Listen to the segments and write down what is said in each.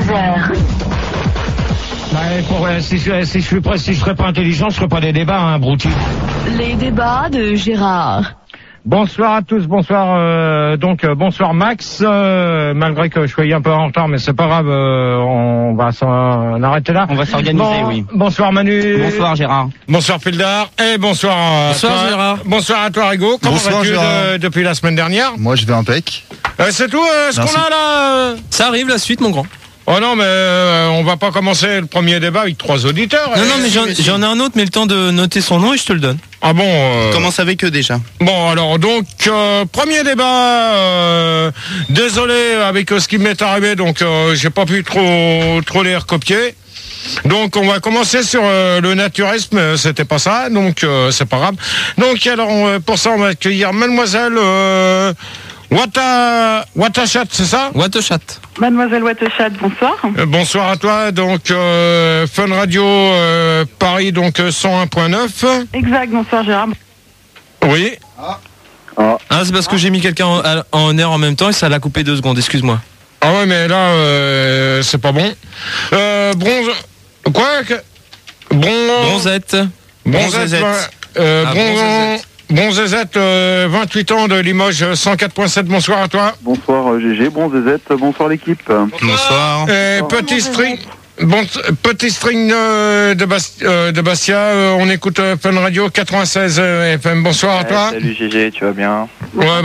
11h. Si je serais pas intelligent, je ferais pas des débats, hein, Brouti. Les débats de Gérard. Bonsoir à tous, bonsoir bonsoir Max, malgré que je sois un peu en retard, mais c'est pas grave, on va s'en arrêter là. On va s'organiser, oui. Bonsoir Manu. Bonsoir Gérard. Bonsoir Pildar, et bonsoir à toi. Gérard. Bonsoir à toi Rigo. Comment vas-tu depuis la semaine dernière? Moi je vais impec. C'est tout ce qu'on a là Ça arrive la suite mon grand. Oh non, mais on va pas commencer le premier débat avec 3 auditeurs. Non, mais j'en ai un autre, mais le temps de noter son nom et je te le donne. Ah bon Commence avec eux déjà. Bon, alors donc, premier débat, désolé avec ce qui m'est arrivé, donc j'ai pas pu trop les recopier. Donc on va commencer sur le naturisme, c'était pas ça, donc c'est pas grave. Donc alors, pour ça, on va accueillir mademoiselle... Wattachat, c'est ça? Wattachat. Mademoiselle Wattachat, bonsoir. Bonsoir à toi, donc Fun Radio Paris, donc 101.9. Exact, bonsoir Gérard. Oui. Ah, c'est parce que j'ai mis quelqu'un en air en même temps et ça l'a coupé 2 secondes, excuse-moi. Ah ouais, mais là, c'est pas bon. Bronze... Quoi? Bronzette. Bonzezette, 28 ans de Limoges, 104.7, bonsoir à toi. Bonsoir GG, Bonzezette, bonsoir l'équipe. Bonsoir. Petit string de Bastia, on écoute Fun Radio 96 FM, bonsoir à toi. Salut GG, tu vas bien? Ouais,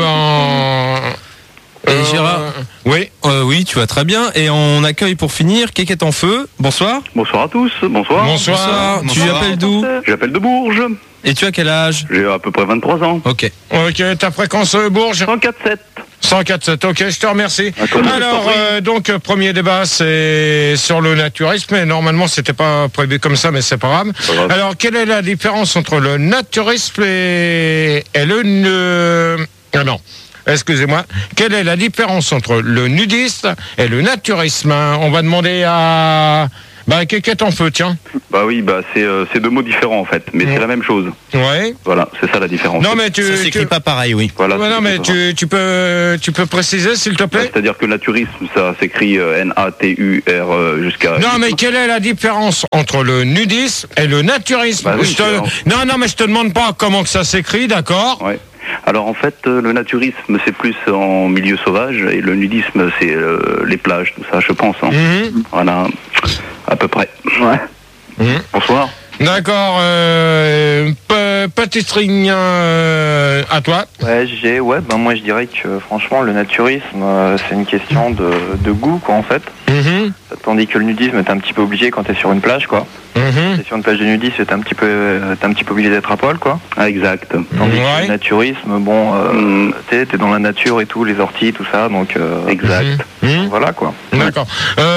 Et Gérard oui. Oui, tu vas très bien. Et on accueille pour finir Kékette en feu. Bonsoir. Bonsoir à tous, bonsoir. Bonsoir. Tu appelles d'où? J'appelle de Bourges. Et tu as quel âge? J'ai à peu près 23 ans. Ok. Ok, ta fréquence Bourges? 104.7. 104.7, ok, je te remercie. D'accord. Alors, donc, premier débat, c'est sur le naturisme, et normalement, c'était pas prévu comme ça, mais c'est pas grave. Pas grave. Alors, quelle est la différence entre le naturisme et le... non. Excusez-moi. Quelle est la différence entre le nudisme et le naturisme? On va demander à... Kékette en feu, tiens. Bah oui, c'est 2 mots différents en fait, mais c'est la même chose. Ouais. Voilà, c'est ça la différence. Non, mais Ça s'écrit pas pareil, oui. Voilà, Ouais, non, mais tu peux préciser, s'il te plaît? c'est-à-dire que le naturisme, ça s'écrit N-A-T-U-R jusqu'à... Non, mais quelle est la différence entre le nudisme et le naturisme? Bah oui, Non, mais je te demande pas comment que ça s'écrit, d'accord? Ouais. Alors en fait, le naturisme, c'est plus en milieu sauvage, et le nudisme, c'est les plages, tout ça, je pense. Hein. Voilà, à peu près. Ouais. Bonsoir. D'accord, petit string à toi. Ouais, moi je dirais que franchement le naturisme c'est une question de goût quoi en fait. Tandis que le nudisme t'es un petit peu obligé quand t'es sur une plage quoi. T'es sur une plage de nudisme t'es un petit peu obligé d'être à poil quoi. Ah, exact. Tandis que le naturisme t'es dans la nature et tout, les orties tout ça donc exact. Voilà quoi. D'accord.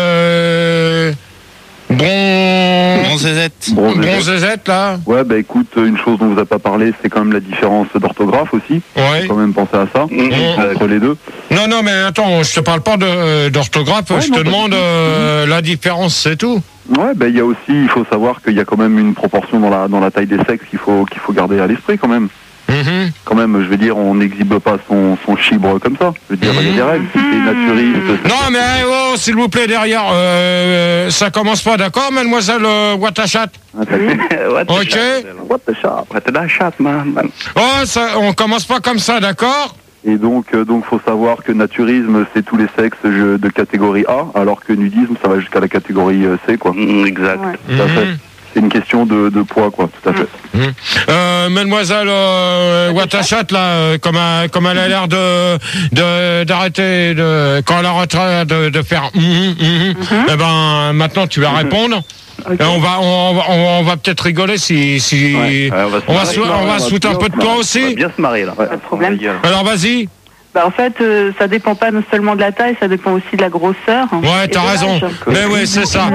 Bronzezette là. Ouais, écoute, une chose dont vous n'avez pas parlé, c'est quand même la différence d'orthographe aussi. Ouais. Faut quand même penser à ça, entre les deux. Non, mais attends, je te parle pas d'orthographe, je te demande la différence, c'est tout. Ouais, il y a aussi, il faut savoir qu'il y a quand même une proportion dans la taille des sexes qu'il faut garder à l'esprit quand même. Quand même, je veux dire, on n'exhibe pas son chibre comme ça. Je veux dire, il y a des règles, si t'es naturiste... Non, mais s'il vous plaît, derrière, ça commence pas, d'accord, mademoiselle Wattachat? Ok. Wattachat, man. Oh, on commence pas comme ça, d'accord? Et donc, faut savoir que naturisme, c'est tous les sexes de catégorie A, alors que nudisme, ça va jusqu'à la catégorie C, quoi. Exact. Ouais. Tout à fait. C'est une question de poids, quoi, tout à fait. Mademoiselle Wattachat, là, comme elle a l'air d'arrêter, quand elle arrêtera de faire eh ben, maintenant tu vas répondre. Okay. Et on va peut-être rigoler si on va se foutre un peu de toi aussi. On va bien se marrer, là. Pas de problème. Alors, vas-y. En fait, ça dépend pas seulement de la taille, ça dépend aussi de la grosseur. Ouais, t'as raison. Mais oui, c'est ça.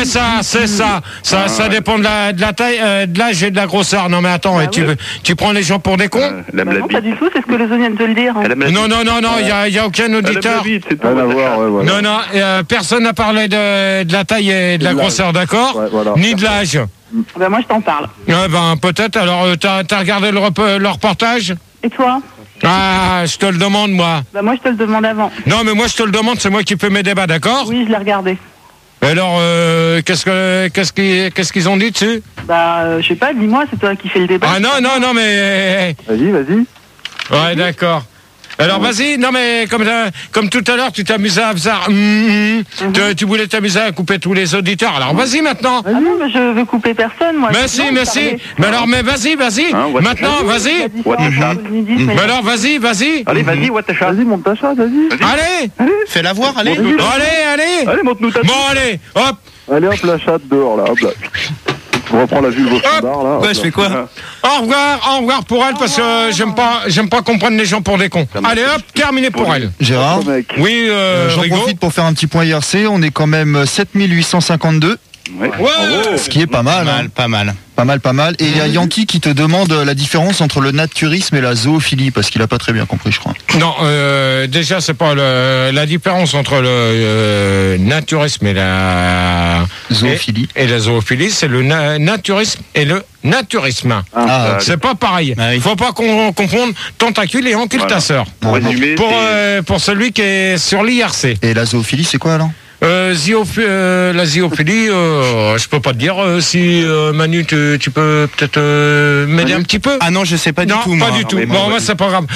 Ça dépend de la taille, de l'âge et de la grosseur. Non, mais attends, tu prends les gens pour des cons? Non, pas du tout, c'est ce que les autres viennent de le dire. Non, il y a aucun auditeur. Non, personne n'a parlé de la taille et de la grosseur, d'accord? Ni de l'âge. Moi, je t'en parle. Peut-être. Alors, t'as regardé le reportage? Et toi? Ah, je te le demande, moi. Moi, je te le demande avant. Non, mais moi, je te le demande, c'est moi qui fais mes débats, d'accord? Oui, je l'ai regardé. Alors, qu'est-ce qu'ils ont dit dessus? Bah, je sais pas, dis-moi, c'est toi qui fais le débat. Ah non, mais... Vas-y. Ouais, d'accord. Alors vas-y, non mais comme tout à l'heure, tu t'amusais à faire tu voulais t'amuser à couper tous les auditeurs. Alors vas-y maintenant. Ah non, mais je veux couper personne, moi. Merci. Mais alors, vas-y. Maintenant, vas-y. Mais alors, vas-y. Allez, vas-y, what the chat. Vas-y, monte ta chatte, vas-y. Allez. Fais-la voir, allez. Allez. Allez, monte-nous ta Bon, allez, hop. Allez, hop, la chatte dehors, là, hop là. Je reprends la vulve au standard, là. Ouais, je fais quoi? Au revoir pour elle, parce que j'aime pas comprendre les gens pour des cons. Allez, hop, terminé pour elle. Gérard, Oui, j'en Rigaud. profite pour faire un petit point IRC. On est quand même 7852. Ouais. Ce qui est pas mal. hein. Pas mal. Pas mal. Et il y a Yankee qui te demande la différence entre le naturisme et la zoophilie, parce qu'il a pas très bien compris, je crois. Non, déjà, c'est pas la différence entre le naturisme et la Zoophilie. et la zoophilie, c'est le naturisme et le naturisme. C'est pas pareil. Ah oui. Faut pas confondre tentacule et occultateur. Pour résumer, Pour celui qui est sur l'IRC. Et la zoophilie, c'est quoi alors? La zoophilie, je peux pas te dire si Manu, tu peux peut-être m'aider un petit peu. Ah non, je sais pas du tout, Non, moi. pas du tout. mais Bon, moi, c'est pas grave.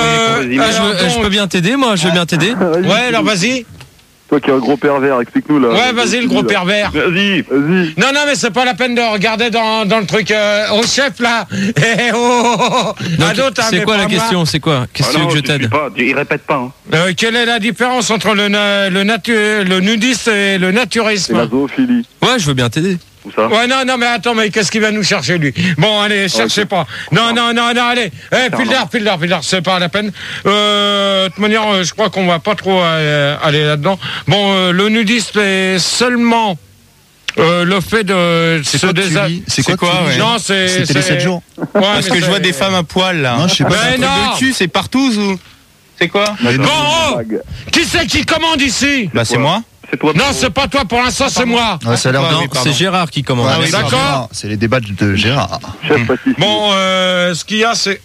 Je peux bien t'aider, moi, je veux bien t'aider. Ouais, alors vas-y. Toi qui es un gros pervers, explique-nous là. Ouais, vas-y, le gros pervers. Vas-y. Non, mais c'est pas la peine de regarder dans le truc. Au chef, là. Donc, c'est quoi la question? C'est quoi? Qu'est-ce que tu veux que je t'aide? Il répète pas. Hein. Quelle est la différence entre le nudiste et le C'est naturisme? la zoophilie. Ouais, je veux bien t'aider. Où ça? Ouais, non, mais attends, mais qu'est-ce qu'il va nous chercher, lui? Bon, allez, cherchez pas. Non, allez. Filder, c'est pas la peine. De toute manière, je crois qu'on va pas trop aller là-dedans. Bon, le nudiste est seulement le fait de C'est se quoi que tu déshabiller. dis? C'est quoi que tu dis? Non, c'est... C'était les 7 jours. Ouais, Parce mais que je vois des femmes à poil, là. Non, je sais pas. Mais Le non. cul, c'est partout ou? C'est quoi? Bon, qui c'est qui commande ici? Bah, c'est moi. C'est toi. Non, c'est pas toi, pour l'instant, c'est moi. Ouais, ça a l'air de... Non, c'est Gérard qui commande. Ouais, oui, c'est d'accord. Gérard. C'est les débats de Gérard. Chef pâtissier. Bon, ce qu'il y a, c'est...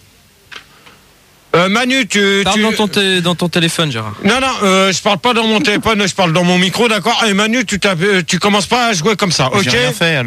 Manu, Parle dans ton téléphone, Gérard. Non, je parle pas dans mon téléphone, je parle dans mon micro, d'accord? Et Manu, tu commences pas à jouer comme ça, ok? J'ai rien fait, alors.